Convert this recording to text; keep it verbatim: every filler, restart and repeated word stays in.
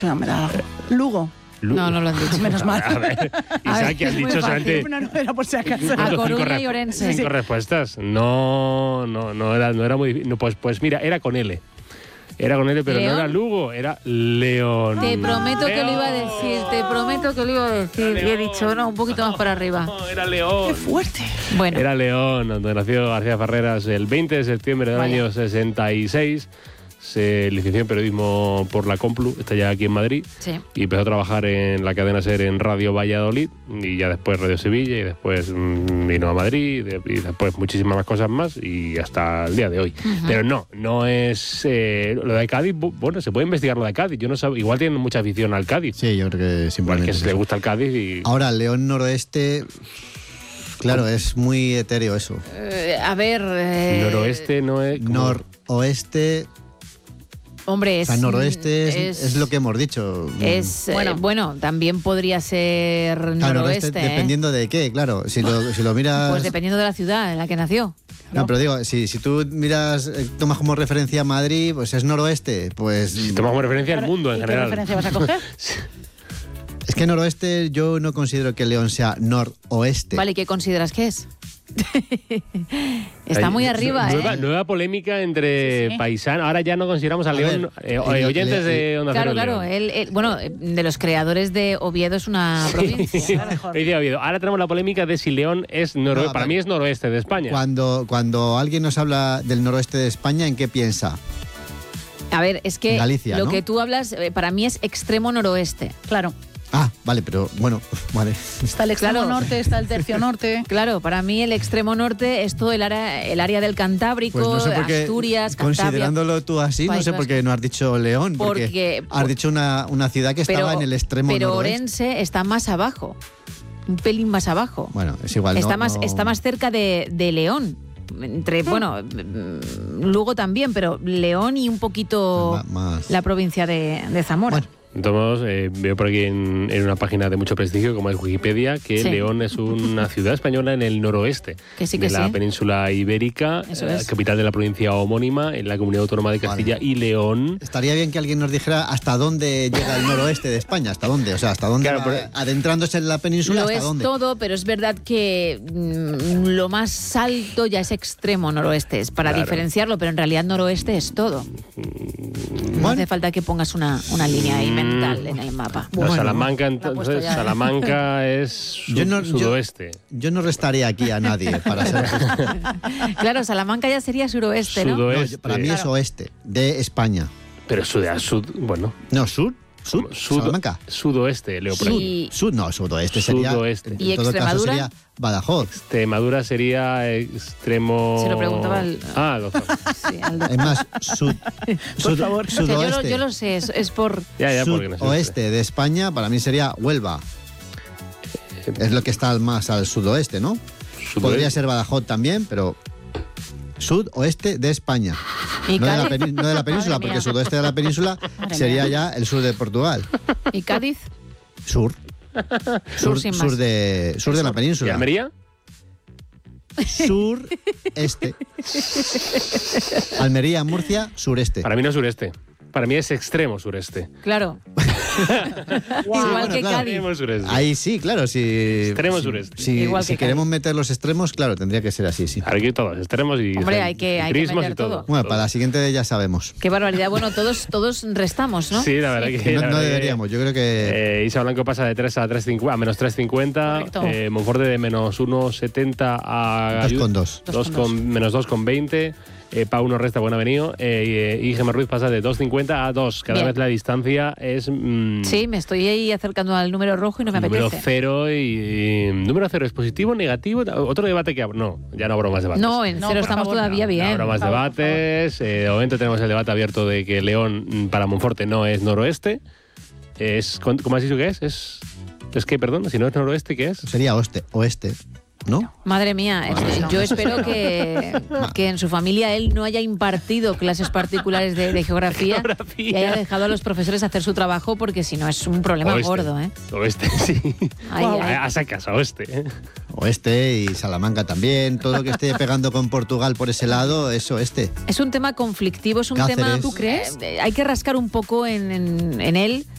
No, me da Lugo. Lu- No, no lo han dicho. Menos mal. A ver, Isaac, ¿qué has es muy dicho fácil. solamente? No, no era por si acaso. A Cinco Coruña resp- y Orense. Cinco respuestas. No, no, no era, no era muy difícil. No, pues, pues mira, era con L. Era con L, pero ¿León? no era Lugo, era León. Te prometo que lo iba a León. decir, te prometo que lo iba a decir. Y he dicho, no, un poquito más para arriba. No, era León. ¡Qué fuerte! Bueno, Era León, donde nació García Ferreras el veinte de septiembre del Vaya. año sesenta y seis. Se licenció en periodismo por la Complu, está ya aquí en Madrid. sí. Y empezó a trabajar en la cadena SER en Radio Valladolid y ya después Radio Sevilla y después mm, vino a Madrid y, de- y después muchísimas más cosas más y hasta el día de hoy. Ujú. Pero no, no es... eh, lo de Cádiz, bu- bueno, se puede investigar lo de Cádiz. Yo no sé, igual tienen mucha afición al Cádiz. Sí, yo creo que Igual simplemente que es se le eso. gusta el Cádiz y... Ahora, León Noroeste, claro, es muy etéreo eso. Eh, a ver. eh, Noroeste no es... como- Noroeste, Hombre, o es. sea, noroeste es, es, es lo que hemos dicho. Es, eh, Bueno. bueno, también podría ser Claro, noroeste. ¿eh? dependiendo de qué, claro. Si lo, si lo miras... Pues dependiendo de la ciudad en la que nació. No, pero digo, si, si tú miras, eh, tomas como referencia Madrid, pues es noroeste. Pues Si tomamos como referencia al mundo en ¿Y qué general. referencia vas a coger? es que noroeste yo no considero que León sea noroeste. Vale, ¿y qué consideras que es? Está Hay- muy arriba, nueva, ¿eh? nueva polémica entre Sí, sí. paisanos. Ahora ya no consideramos a A León ver, eh, eh, oyentes le- de Onda Claro, Cero claro. León. Él, él- bueno, de los creadores de Oviedo es una provincia. mejor. Hoy día ha habido. Ahora tenemos la polémica de si León es noroeste. No, Para pero- mí es noroeste de España. Cuando, cuando alguien nos habla del noroeste de España, ¿en qué piensa? A ver, es que Galicia, lo ¿no? que tú hablas eh, para mí es extremo noroeste. Claro. Ah, vale, pero bueno, vale. Está el extremo Claro. norte, está el tercio norte. Claro, para mí el extremo norte es todo el área, el área del Cantábrico, Pues no sé por qué, Asturias, Cantabria. considerándolo tú así, no País sé por qué Vasco. no has dicho León, porque, Porque- has dicho una, una ciudad que estaba en el extremo pero noroeste. Orense está más abajo, un pelín más abajo. Bueno, es igual. está, no- más, no- está más cerca de, de León. Entre, bueno, mm, Lugo también, pero León y un poquito Ma- más. la provincia de, de Zamora. Bueno. Entonces, eh, veo por aquí en, en una página de mucho prestigio como es Wikipedia que Sí. León es una ciudad española en el noroeste Que sí, de que la sí. península ibérica, Eso eh, es. capital de la provincia homónima en la comunidad autónoma de Castilla y León. Estaría bien que alguien nos dijera hasta dónde llega el noroeste de España, hasta dónde, o sea, hasta dónde, Claro, va- pero- adentrándose en la península, Lo hasta es dónde. todo, pero es verdad que mm, lo más alto ya es extremo noroeste, es para Claro. diferenciarlo, pero en realidad noroeste es todo. No Bueno. hace falta que pongas una, una línea ahí mental en el mapa. No, Bueno, Salamanca, la ha puesto entonces, ya, ¿eh? Salamanca es su- Yo no- yo- sudoeste. Yo no restaría aquí a nadie para ser Claro, Salamanca ya sería suroeste, ¿no? No, Sudoeste. yo- para mí es Claro. oeste, de España. Pero sud, sud bueno. No, sur, sur, Sud- Salamanca. Sudoeste, leo por aquí. Y- Sud, no, sudoeste sería. Sudoeste. En ¿Y todo caso Extremadura? sería Badajoz. Extremadura sería extremo. Se lo preguntaba al- Ah, lo- Sí, Aldo. Es más, sud, sud- favor. O sea, yo, lo, sudoeste. yo lo sé, es, es por... ya, ya, porque no sé. Sudoeste de España para mí sería Huelva. Es lo que está al- más al sudoeste, ¿no? Sudoeste. Podría ser Badajoz también, pero sudoeste de España. ¿Y No de, la Cádiz? penín- no de la península, Madre porque mía. sudoeste de la península Madre sería mía. ya el sur de Portugal. ¿Y Cádiz? Sur. Sur sin sur más. de, sur de la ¿Y península. Almería? Sur, este. Almería, Murcia, sureste. Para mí no es sureste. Para mí es extremo sureste. Claro. Igual bueno, que claro. Cádiz. Extremo sureste. Ahí sí, claro, si. Extremo si- sureste. Si, Igual si que queremos Cádiz. meter los extremos, claro, tendría que ser así, sí. Ahora aquí todos, extremos y Hombre, hay que- hay que centrismos meter y todo. todo. Bueno, para la siguiente ya sabemos. Qué barbaridad. Bueno, todos, todos restamos, ¿no? Sí, la verdad que. No, la no verdad que, deberíamos, yo creo que. Eh, Isa Blanco pasa de tres a tres cincuenta, a menos tres cincuenta. Correcto. Eh, Monforte de menos uno setenta a Dos con dos. dos Dos con con, menos dos con veinte. Eh, Pau nos resta buen venido. Eh, y Gemma Ruiz pasa de dos cincuenta a dos. Cada Bien. vez la distancia es. mm, Sí, me estoy ahí acercando al número rojo y no me número apetece. cero y, y- número cero es positivo, negativo. Otro debate que. No, ya no abro más debates. No, en No, cero por estamos favor, todavía No bien. habrá más Por favor, por debates. Eh, de momento tenemos el debate abierto de que León mm, para Monforte no es noroeste. Es, ¿cómo has dicho que es? Es, es que, perdón, si no es noroeste, ¿qué es? Sería oeste, oeste, ¿no? Madre mía, este, yo espero que, que en su familia él no haya impartido clases particulares de, de geografía, Geografía. y haya dejado a los profesores hacer su trabajo, porque si no es un problema Oeste. gordo, ¿eh? Oeste, sí. Ay, Wow. ay. A sacas, a oeste. ¿eh? Oeste y Salamanca también. Todo lo que esté pegando con Portugal por ese lado es oeste. Es un tema conflictivo, es un Cáceres. tema... ¿Tú crees? Eh, hay que rascar un poco en, en- en él